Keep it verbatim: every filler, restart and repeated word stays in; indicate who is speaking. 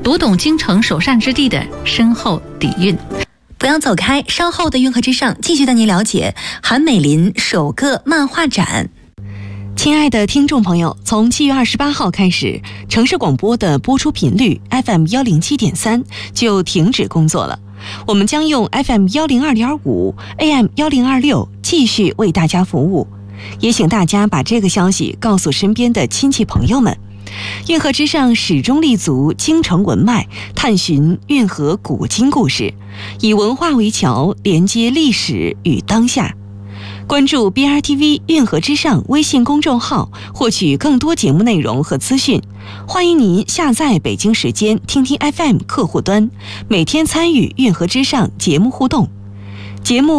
Speaker 1: 读懂京城首善之地的深厚底蕴。
Speaker 2: 不要走开，稍后的运河之上继续带您了解韩美林首个漫画展。
Speaker 3: 亲爱的听众朋友，从七月二十八号开始，城市广播的播出频率 F M 一零七点三就停止工作了，我们将用 F M 一零二点五 A M 一零二六继续为大家服务，也请大家把这个消息告诉身边的亲戚朋友们。运河之上始终立足京城文脉，探寻运河古今故事，以文化为桥，连接历史与当下。关注 B R T V 运河之上微信公众号，获取更多节目内容和资讯。欢迎您下载北京时间听听 F M 客户端，每天参与运河之上节目互动。节目